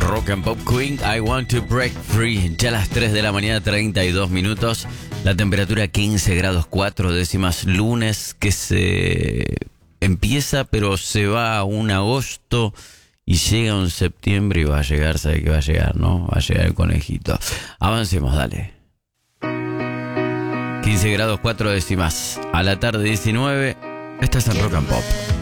Rock and Pop Queen, I Want to Break Free. Ya a las 3 de la mañana, 32 minutos. La temperatura 15 grados 4 décimas. Lunes que se empieza, pero se va a un agosto y llega un septiembre y va a llegar, ¿sabe qué va a llegar, no? Va a llegar el conejito. Avancemos, dale. 15 grados 4 décimas. A la tarde 19, estás en Rock and Pop.